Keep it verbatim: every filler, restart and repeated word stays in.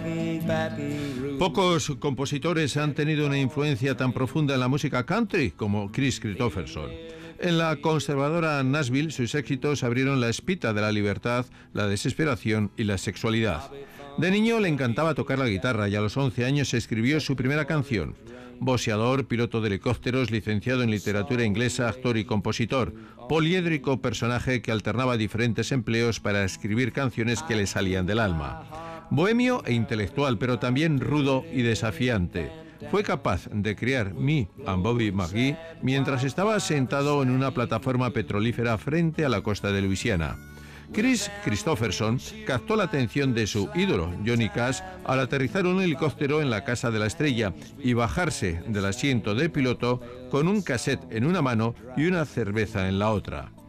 Pocos compositores han tenido una influencia tan profunda en la música country como Kris Kristofferson. En la conservadora Nashville, sus éxitos abrieron la espita de la libertad, la desesperación y la sexualidad. De niño le encantaba tocar la guitarra y a los once años escribió su primera canción. Boxeador, piloto de helicópteros, licenciado en literatura inglesa, actor y compositor. Poliédrico personaje que alternaba diferentes empleos para escribir canciones que le salían del alma. Bohemio e intelectual, pero también rudo y desafiante. Fue capaz de crear Me and Bobby McGee mientras estaba sentado en una plataforma petrolífera frente a la costa de Luisiana. Kris Kristofferson captó la atención de su ídolo, Johnny Cash, al aterrizar un helicóptero en la Casa de la Estrella y bajarse del asiento de piloto con un cassette en una mano y una cerveza en la otra.